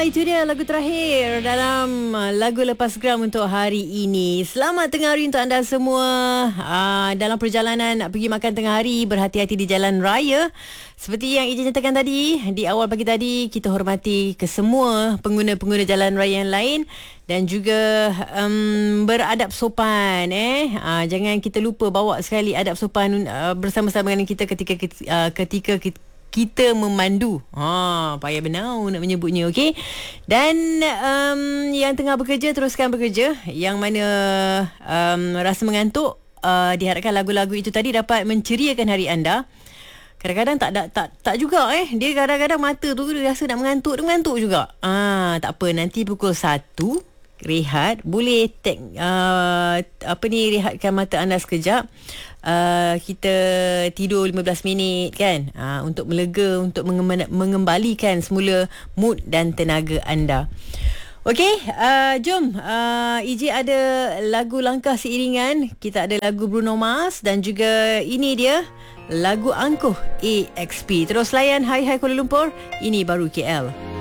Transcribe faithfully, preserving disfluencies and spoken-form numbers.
itu dia lagu terakhir dalam uh, lagu Lepas Geram untuk hari ini. Selamat tengah hari untuk anda semua. Uh, dalam perjalanan nak pergi makan tengah hari, berhati-hati di jalan raya. Seperti yang Ijin nyatakan tadi, di awal pagi tadi, kita hormati ke semua pengguna-pengguna jalan raya yang lain dan juga um, beradab sopan. Eh, uh, jangan kita lupa bawa sekali adab sopan uh, bersama-sama dengan kita ketika uh, ketika kita kita memandu. Ha, payah benar nak menyebutnya, okey. Dan um, yang tengah bekerja, teruskan bekerja. Yang mana um, rasa mengantuk, uh, diharapkan lagu-lagu itu tadi dapat menceriakan hari anda. Kadang-kadang tak tak tak, tak juga eh. Dia kadang-kadang mata tu dia rasa nak mengantuk, dia mengantuk juga. Ah, tak apa, nanti pukul satu rehat, boleh take uh, apa ni, rehatkan mata anda sekejap. Uh, kita tidur lima belas minit kan, uh, untuk melega, untuk mengem- mengembalikan semula mood dan tenaga anda. Okey, uh, jom uh, I J ada lagu Langkah Seiringan, kita ada lagu Bruno Mars dan juga ini dia lagu Angkuh A X P. Terus layan Hai Hai Kuala Lumpur, ini baru K L.